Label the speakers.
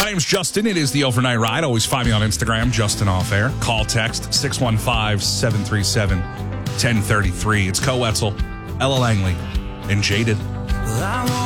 Speaker 1: My name's Justin. It is the Overnight Ride. Always find me on Instagram, Justin Off Air. Call, text 615-737-1033. It's Co Wetzel, Ella Langley, and Jaded.